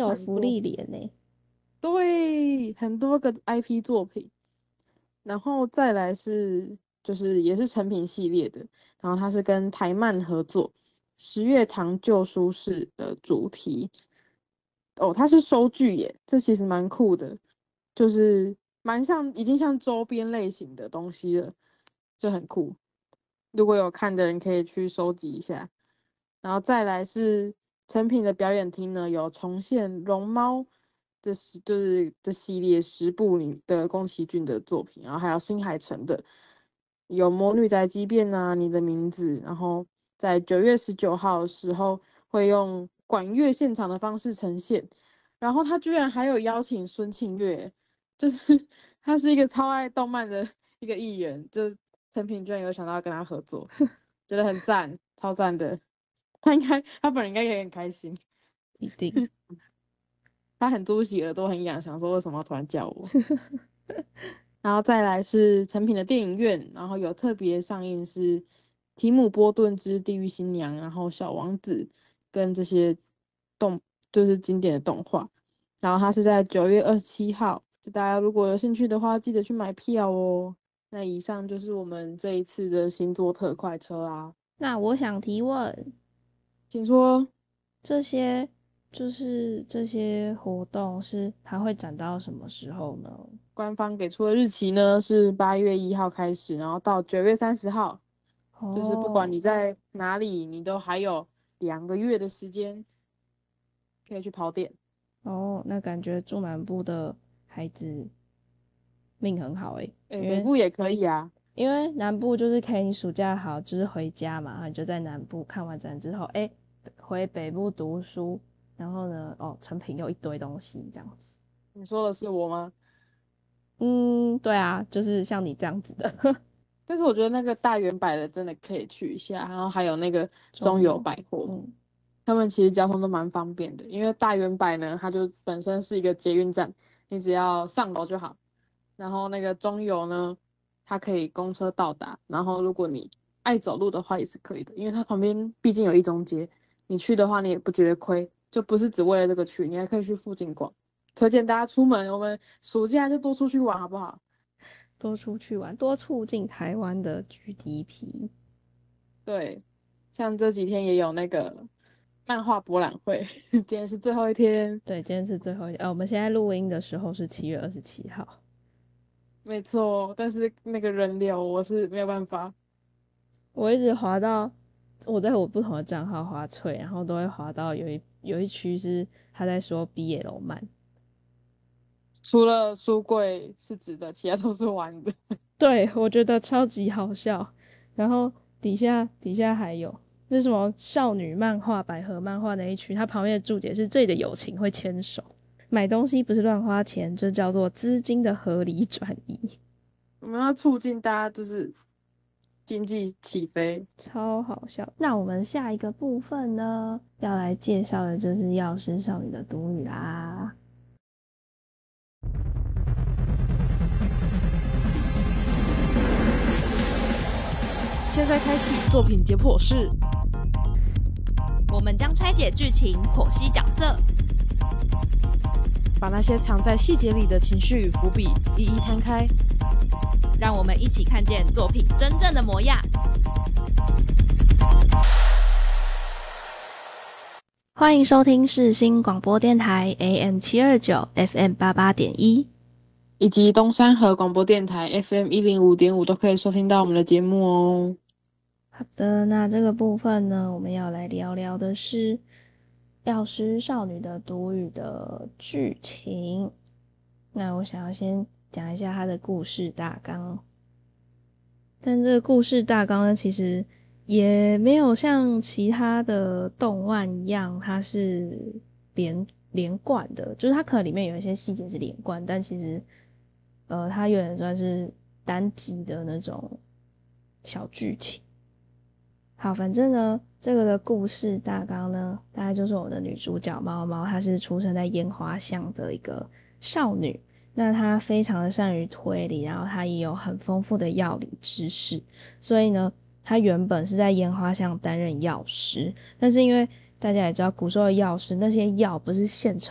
有福利连呢。 对，很多个 IP 作品。然后再来是就是也是成品系列的，然后它是跟台漫合作，十月堂旧书室的主题。哦，它是收据耶，这其实蛮酷的，就是蛮像已经像周边类型的东西了，就很酷。如果有看的人可以去收集一下。然后再来是成品的表演厅呢，有重现龙猫就是这系列10部里的宫崎骏的作品，然后还有新海诚的，有魔女宅急便啊，你的名字，然后在9月19号的时候会用管乐现场的方式呈现，然后他居然还有邀请孙庆月，就是他是一个超爱动漫的一个艺人，就成品居然有想到要跟他合作，觉得很赞，超赞的。他本人应该也很开心， 一定。 他很猪喜耳朵很痒，想说为什么要突然叫我。然后再来是成品的电影院，然后有特别上映是提姆波顿之《地狱新娘》，然后小王子跟这些动就是经典的动画。然后它是在9月27号，就大家如果有兴趣的话，记得去买票哦。那以上就是我们这一次的星座特快车啦， 那我想提问， 请说。 这些这些活动是它会展到什么时候呢？ 官方给出的日期呢是8月1号开始，然后到9月30号，就是不管哦你在哪里，你都还有2个月的时间可以去跑点。 哦，那感觉住南部的孩子命很好诶，因为北部也可以啊。 南部就是可以你暑假好就是回家嘛，然后你就在南部看完展之后，回北部读书，然后呢，成品又一堆东西这样子。 你说的是我吗？ 嗯，对啊，就是像你这样子的。 但是我觉得那个大圆柏的真的可以去一下，然后还有那个中友中友， 百货， 嗯， 他们其实交通都蛮方便的，因为大圆柏呢，它就本身是一个捷运站，你只要上楼就好。然后那个中油呢，它可以公车到达，然后如果你爱走路的话也是可以的，因为它旁边毕竟有一中街，你去的话你也不觉得亏，就不是只为了这个去，你还可以去附近逛。推荐大家出门，我们暑假就多出去玩好不好？ 多出去玩，多促进台湾的 GDP。 对，像这几天也有那个漫画博览会，今天是最后一天。 对，今天是最后一天，我们现在录音的时候是7月27号。 没错，但是那个人流我是没有办法。 我一直滑到我在我不同的账号滑脆，然后都会滑到有一区是他在说 BL 漫， 除了书柜是直的，其他都是弯的。 对我觉得超级好笑。然后底下还有那什么少女漫画、百合漫画那一区，它旁边的注解是这里的友情会牵手，买东西不是乱花钱，这叫做资金的合理转移。 我们要促进大家就是经济起飞。 超好笑。那我们下一个部分呢，要来介绍的就是《药师少女的独语》啦。 现在开启作品解剖室， 我们将拆解剧情，剖析角色， 把那些藏在细节里的情绪与伏笔一一摊开。 让我们一起看见作品真正的模样。 欢迎收听世新广播电台 AM729 FM88.1， 以及东山河广播电台 FM105.5都可以收听到我们的节目哦。 好的，那这个部分呢，我们要来聊聊的是《药师少女的独语》的剧情。那我想要先讲一下它的故事大纲，但这个故事大纲呢，其实也没有像其他的动漫一样，它是连贯的，就是它可能里面有一些细节是连贯，但其实它有点算是单集的那种小剧情。好，反正呢，这个的故事大纲呢，大概就是我们的女主角猫猫，她是出生在烟花巷的一个少女。那她非常的善于推理，然后她也有很丰富的药理知识，所以呢，她原本是在烟花巷担任药师，但是因为大家也知道，古时候的药师那些药不是现成